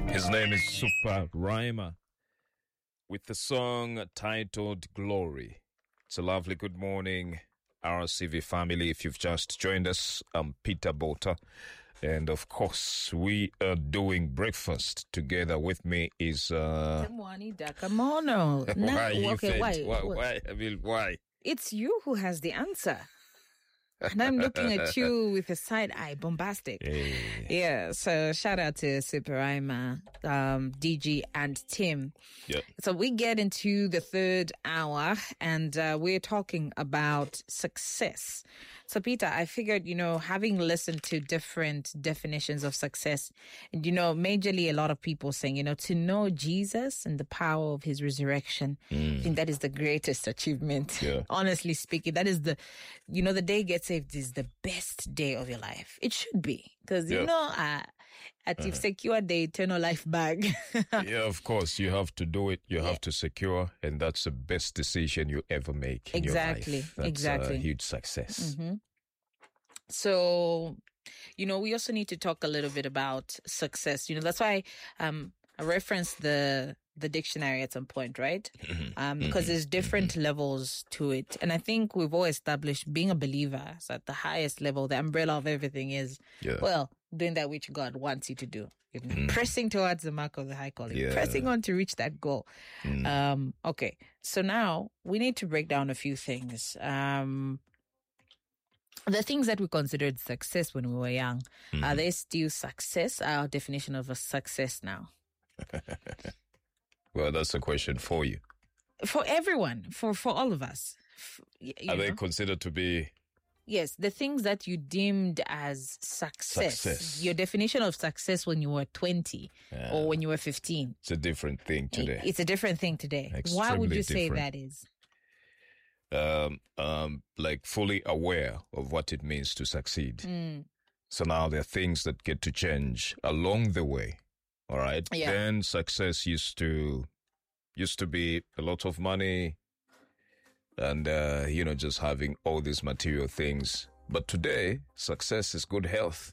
His name is Super Rhymer with the song titled Glory. It's a lovely good morning, RCV family. If you've just joined us, I'm Peter Bota. And of course, we are doing breakfast together. With me is... Temwani Dakamono. Why? It's you who has the answer. And I'm looking at you with a side eye, bombastic. Hey. Yeah, so shout out to Super Rhymer, DG and Tim. Yeah. So we get into the third hour and we're talking about success. So Peter, I figured, having listened to different definitions of success, and, majorly a lot of people saying, to know Jesus and the power of his resurrection, I think that is the greatest achievement. Yeah. Honestly speaking, that is the day get saved is the best day of your life. It should be. Because, you've secured the eternal life bag. Yeah, of course. You have to do it. You have to secure. And that's the best decision you ever make in your life. That's Exactly. a huge success. Mm-hmm. So, we also need to talk a little bit about success. That's why I referenced the dictionary at some point, right? Because there's different levels to it. And I think we've all established being a believer is at the highest level. The umbrella of everything is, doing that which God wants you to do. Pressing towards the mark of the high calling. Yeah. Pressing on to reach that goal. Okay. So now we need to break down a few things. The things that we considered success when we were young, are they still success? Our definition of a success now? Well, that's a question for you. For everyone, for all of us. Are they considered to be... Yes, the things that you deemed as success. Your definition of success when you were 20 or when you were 15. It's a different thing today. It's a different thing today. Why would you say that is? Like fully aware of what it means to succeed. So now there are things that get to change along the way. All right. Yeah. Then success used to be a lot of money and, just having all these material things. But today, success is good health.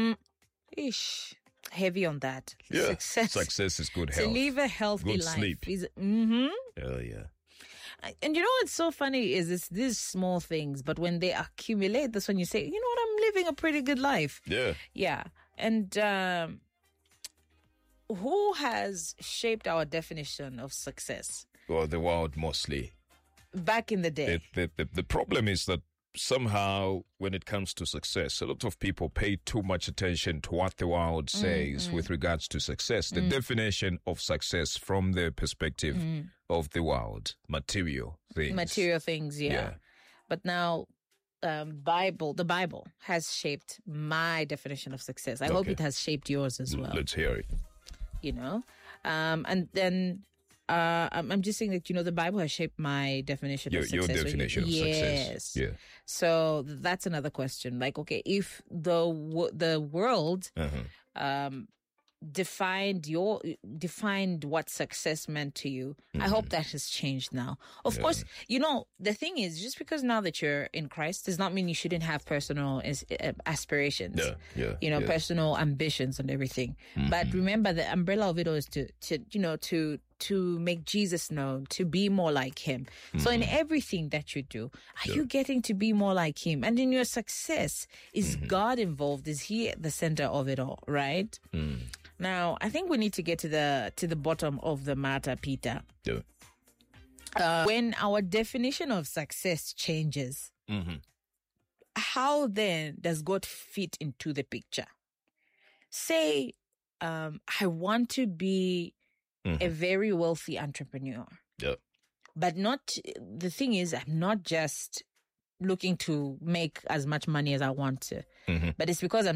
Heavy on that. Yeah. Success is good health. To live a healthy good life. Sleep. Oh, yeah. And what's so funny is it's these small things, but when they accumulate, that's when you say, I'm living a pretty good life. Yeah. Yeah. And who has shaped our definition of success? Well, the world mostly. Back in the day. The problem is that somehow when it comes to success, a lot of people pay too much attention to what the world says with regards to success. The definition of success from the perspective of the world, material things. Material things, yeah. But now the Bible has shaped my definition of success. I hope it has shaped yours as well. Let's hear it. And then I'm just saying that, the Bible has shaped my definition of success. Your definition of success. Yes. Yeah. So that's another question. Like, okay, if the world defined what success meant to you, I hope that has changed now. Of course, the thing is, just because now that you're in Christ does not mean you shouldn't have personal aspirations. Personal ambitions and everything. But remember, the umbrella of it all is to make Jesus known, to be more like him. So in everything that you do, are you getting to be more like him? And in your success, is God involved? Is he at the center of it all, right? Now, I think we need to get to the bottom of the matter, Peter. Yeah. When our definition of success changes, how then does God fit into the picture? Say, I want to be a very wealthy entrepreneur. Yeah. But the thing is, I'm not just looking to make as much money as I want to, but it's because I'm